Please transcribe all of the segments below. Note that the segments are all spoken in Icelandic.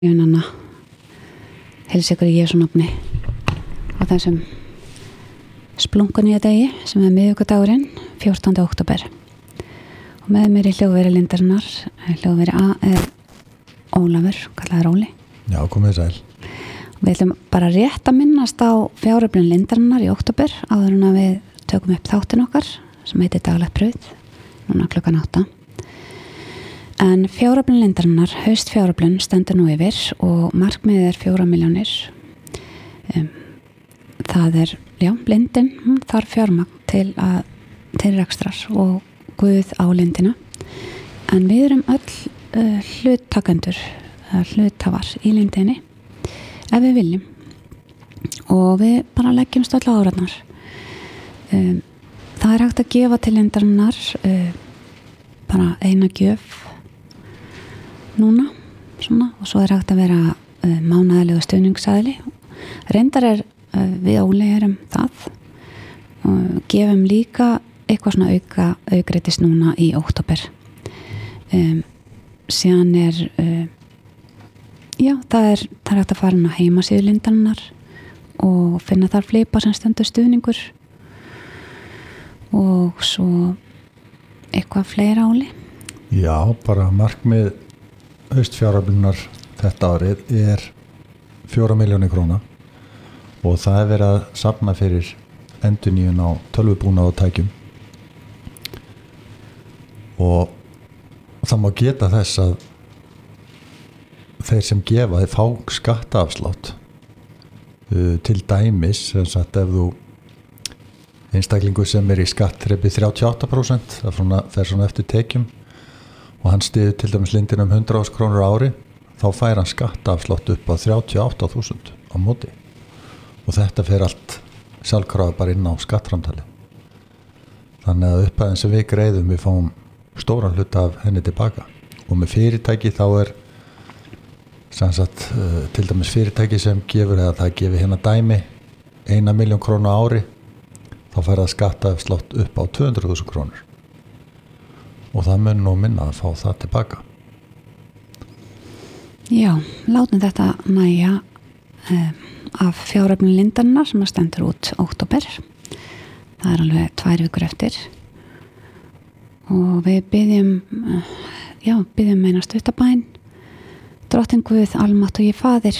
Anna heilsa ykkur í Jesú nafni á þessum splunkunýja degi sem miðvikudagurinn 14. október og með mér í hljóðveri Lindarinnar hljóðveri Ólafur, kallaður Óli. Já, komið sæl. Við ætlum bara rétt að minnast á fjáröflun Lindarinnar í október áður en að við tökum upp þáttinn okkar sem heitir Daglegt brauð núna klukkan 8. En fjáröflun Lindarinnar, haustfjáröflun, stendur nú yfir og markmiðið er 4 milljónir. Það er, Lindin, þarf fjármagn til rekstrar og Guð á lindina. En við erum öll hluttakendur, hluthafar í lindinni, ef við viljum. Og við bara leggjumst öll á áratnar. Það er hægt að gefa til Lindarinnar bara eina gjöf núna svona, og svo er hægt að vera mánaðarlegu stuðningsaðili. Reyndar er við Óli erum það og gefum líka eitthvað svona aukreitis núna í október. Síðan er það er hægt að fara inn á heimasíðu Lindarinnar og finna þar flipa sem stendur stuðningur og svo eitthvað fleira, Óli. Já, bara markmið haustfjáröflunar þetta árið er 4 milljónir króna og það er verið að safna fyrir endurnýjun á tölvubúnað og tækjum og það má geta þess að þeir sem gefa þeir fá skattaafslátt til dæmis, sem sagt ef þú einstaklingur sem er í skattþrepi 38%, það fer svona eftir tekjum og hann styður til dæmis lindin 100.000 krónur á ári, þá fær hann skattaafslátt upp á 38.000 á móti og þetta fer allt sjálfkrafa bara inn á skattframtali. Þannig að upphæðin sem við greiðum, við fáum stóran hluta af henni tilbaka og með fyrirtæki þá er sem sagt, til dæmis fyrirtæki sem gefur eða það gefur hérna dæmi 1 milljón krónu á ári, þá fær það skattaafslátt upp á 200.000 krónur og það mun nú minna að fá það tilbaka. Já, látum þetta næja af fjáröflun Lindarinnar sem að stendur út október. Það er alveg 2 vikur eftir og við biðjum eina stuttabæn. Drottinn Guð, almáttugir Faðir,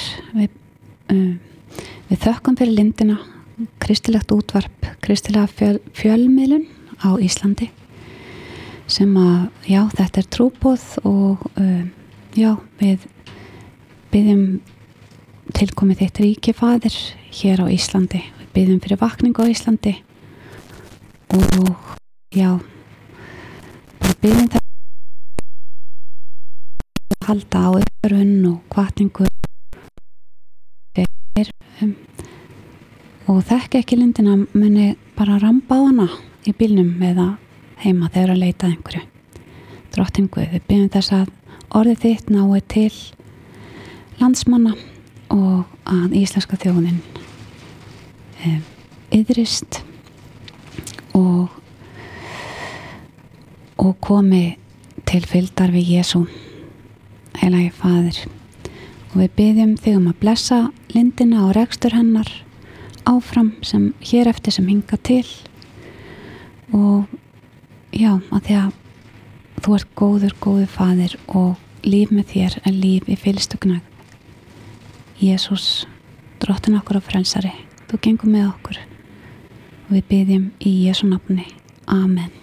við þökkum fyrir lindina, kristilegt útvarp, kristilega fjölmiðlun á Íslandi sem að, þetta er trúboð og við biðjum tilkomið þitt ríki, Faðir, hér á Íslandi. Við biðjum fyrir vakningu á Íslandi og við biðjum það að halda á uppörvun og hvatningu og þekki ekki lindina muni bara ramba á hana í bílnum eða heima þegar að leita einhverju. Drottinn Guð, við biðjum þess að orðið þitt nái til landsmanna og að íslenska þjóðin iðrist og komi til fylgdar við Jesú, heilagi Faðir. Og við biðjum þig að blessa lindina og rekstur hennar áfram sem hér eftir sem hinga til og að því að þú ert góður Faðir og líf með þér er líf í fyllstu gnægð. Jesús, drottinn okkur og frelsari, þú gengur með okkur og við biðjum í Jesú nafni. Amen.